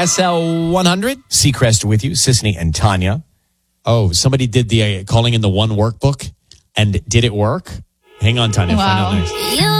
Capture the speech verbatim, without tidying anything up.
S L one hundred. Seacrest with you, Sisney and Tanya. Oh, somebody did the uh, calling in the one workbook, and did it work? Hang on, Tanya. Wow. Find out next.